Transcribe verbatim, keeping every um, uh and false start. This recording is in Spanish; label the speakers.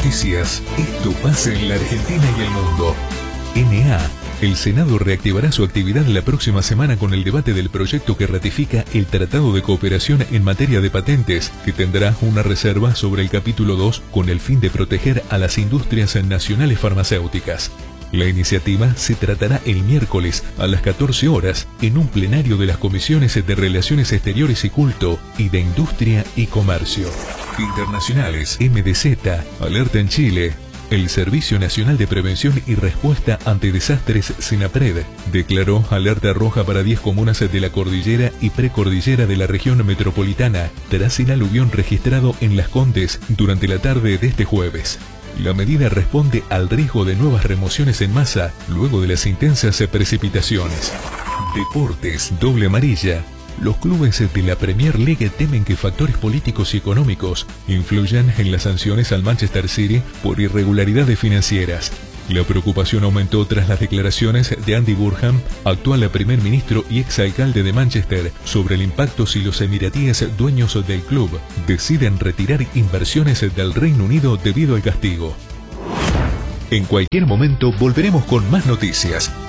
Speaker 1: noticias. Esto pasa en la Argentina y el mundo. N A. El Senado reactivará su actividad la próxima semana con el debate del proyecto que ratifica el Tratado de Cooperación en materia de patentes, que tendrá una reserva sobre el capítulo dos con el fin de proteger a las industrias nacionales farmacéuticas. La iniciativa se tratará el miércoles a las catorce horas en un plenario de las comisiones de Relaciones Exteriores y Culto y de Industria y Comercio. Internacionales. M D Z. Alerta en Chile. El Servicio Nacional de Prevención y Respuesta ante Desastres SENAPRED declaró alerta roja para diez comunas de la cordillera y precordillera de la región metropolitana tras el aluvión registrado en Las Condes durante la tarde de este jueves. La medida responde al riesgo de nuevas remociones en masa luego de las intensas precipitaciones. Deportes. Doble amarilla. Los clubes de la Premier League temen que factores políticos y económicos influyan en las sanciones al Manchester City por irregularidades financieras. La preocupación aumentó tras las declaraciones de Andy Burnham, actual primer ministro y exalcalde de Manchester, sobre el impacto si los emiratíes dueños del club deciden retirar inversiones del Reino Unido debido al castigo. En cualquier momento volveremos con más noticias.